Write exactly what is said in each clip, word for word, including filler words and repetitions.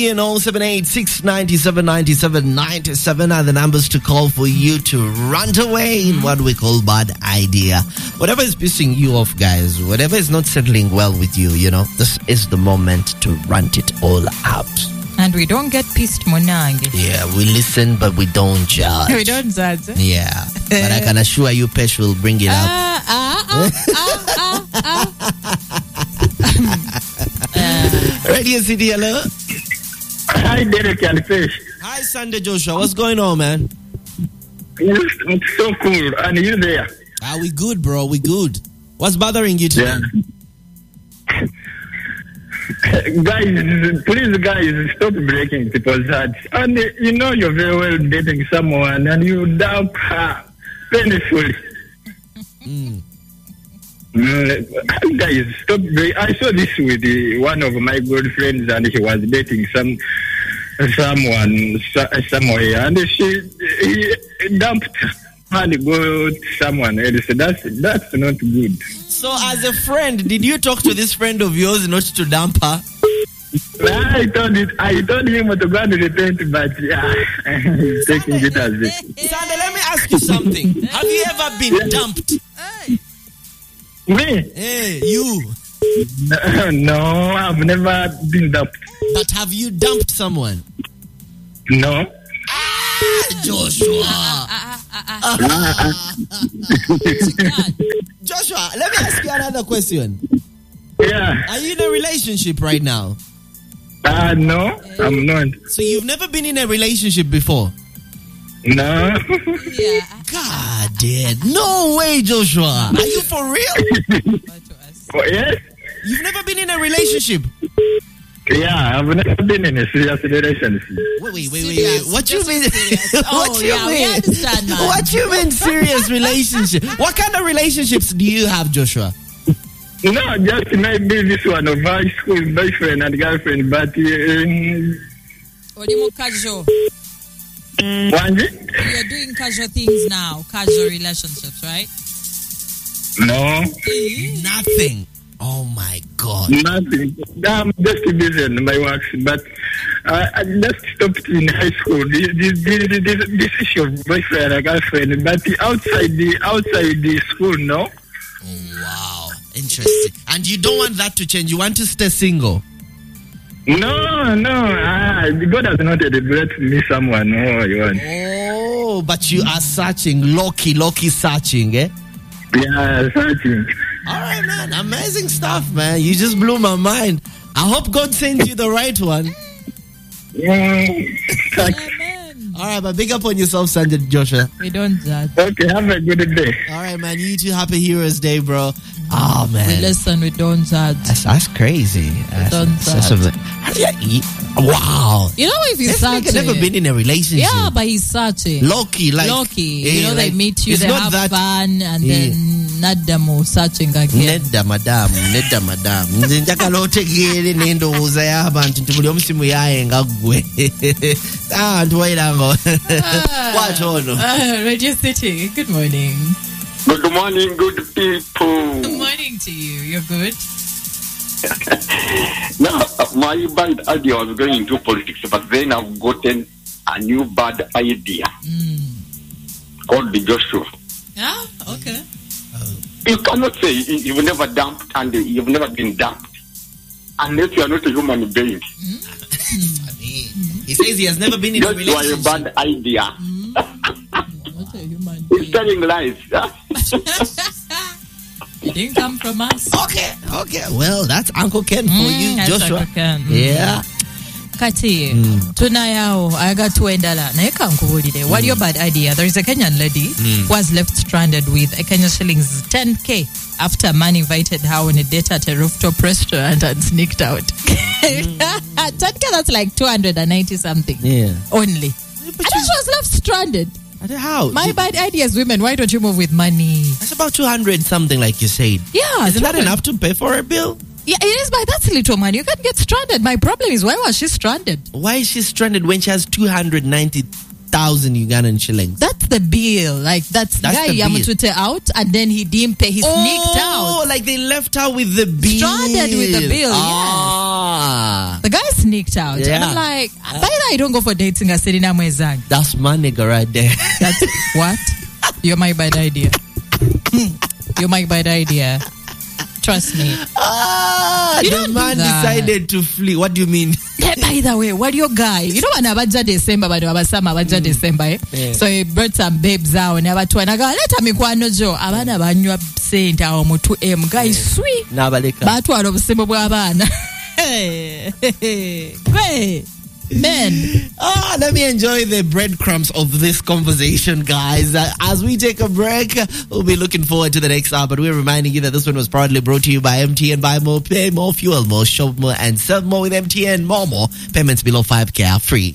In oh seven eight, six nine seven, nine seven nine seven are the numbers to call for you to rant away in what we call bad idea. Whatever is pissing you off, guys, whatever is not settling well with you, you know, this is the moment to rant it all out. And we don't get pissed, Monange. Yeah, we listen, but we don't judge. We don't judge. Yeah, but I can assure you, Pesh will bring it up. Ah, ah, ah, ah, ah, ah. Radio City, hello. Hi, Derek and Fish. Hi, Sunday Joshua. What's going on, man? It's so cool. And you there? Are we good, bro? We good. What's bothering you today? Yeah. Guys, please, guys, stop breaking people's hearts. And uh, you know you're very well dating someone and you dump her painfully. Mm. Mm, guys, stop. I saw this with the, one of my good friends, and he was dating some someone somewhere, and she he dumped and go to someone else. That's that's not good. So, as a friend, did you talk to this friend of yours not to dump her? I told it. I told him to go and repent, but yeah, he's taking it as it. Sunday, let me ask you something. Have you ever been yeah. dumped? Me? Hey, you. No, no, I've never been dumped. But have you dumped someone? No. Ah, Joshua. Ah, ah, ah, ah. Joshua, let me ask you another question. Yeah. Are you in a relationship right now? Uh, no, I'm not. So you've never been in a relationship before? No. Yeah. God damn. No way, Joshua. Are you for real? Oh, yes? You've never been in a relationship? Yeah, I've never been in a serious relationship. Wait, wait, wait, wait, wait. What you mean? what Oh, you yeah, we mean? understand, man. What you mean serious relationship? What kind of relationships do you have, Joshua? No, just maybe this one of high school boyfriend and girlfriend, but um, Or more casual. Wanji? You're doing casual things now, casual relationships, right? No. Nothing. Oh my God. Nothing. I'm just busy in my work, but uh, I just stopped in high school. This, this, this, this, this issue of boyfriend and girlfriend, but outside the outside the school, no. Oh, wow. Interesting. And you don't want that to change. You want to stay single. No, no. Ah, God has not delivered me someone. No, you want. Oh, but you are searching, low-key, low-key searching, eh? Yeah, searching. All right, man. Amazing stuff, man. You just blew my mind. I hope God sends you the right one. Mm, thanks. All right, but big up on yourself, Sanjay Joshua. We don't judge. Okay, have a good day. All right, man. You too. Happy Heroes Day, bro. Oh, man. We listen, we don't judge. That's, that's crazy. That's, don't that's judge. a, have you, wow. You know, if he's This nigga searching. never been in a relationship. Yeah, but he's searching. Low-key, like. Low-key. eh, You know, like, they meet you, it's they not have that, fun, and yeah. then Nadamu searching again. Nedda madam, nedda madam. Nze njagala otegeere n'endowooza y'abantu nti buli omu simu yaye nga ggwe. Abantu wairanga. What ono? Uh, Radio City, good morning. Good morning, good people. Good morning to you. You're good? Now, my bad idea was going into politics, but then I've gotten a new bad idea Mm. called the Joshua. Yeah, okay. You cannot say you've never dumped and you've never been dumped unless you are not a human being. I mean, he says he has never been in a That's why a relationship. bad idea. Not a human He's being. telling lies. It didn't come from us. Okay, okay. Well, that's Uncle Ken for Mm, you, that's Joshua. Uncle Ken. Yeah. Kati, tunayawo ayagatuwendala naye kankubulire waliyo bad idea. There is a Kenyan lady who was left stranded with a Kenya shillings ten K after a man invited her on a date at a rooftop restaurant and sneaked out. ten K, that's like two hundred ninety something. Yeah. Only. And then she was left stranded. I don't know how. My bad ideas, women. Why don't you move with money? That's about two hundred something, like you said. Yeah. Isn't that women. enough to pay for a bill? Yeah, it is, but that's little money. You can get stranded. My problem is, why was she stranded? Why is she stranded when she has two hundred ninety thousand Ugandan shillings? That's the bill. Like, that's, That's guy the bill. Yamutute out, and then he didn't pay. He sneaked Oh, out. like they left her with the bill. Stranded with the bill, Ah, Ah. The guy sneaked out. Yeah. And I'm like, by the way, I don't go for dating a Serena Mwezang. That's my nigga right there. That's what? You're my bad idea. You're my bad idea. Trust me. Ah, You the don't do man that. decided to flee. What do you mean? Yeah, by the way, what your guy? You know when abaja December, but abasama abaja December. Eh? Yeah. So he brought some babes out and abatu anaga leta mikwano jo abana banywa sente awo mutu em guy sweet. Nabaleka. Batwala obusimu bw'abaana. Hey, hey, hey. Men. Ah, let me enjoy the breadcrumbs of this conversation, guys. Uh, as we take a break, we'll be looking forward to the next hour. But we're reminding you that this one was proudly brought to you by M T N. Buy more, pay more, fuel more, shop more, and serve more with M T N. More, more. Payments below five K are free.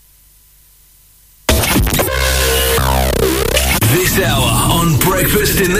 This hour on Breakfast in the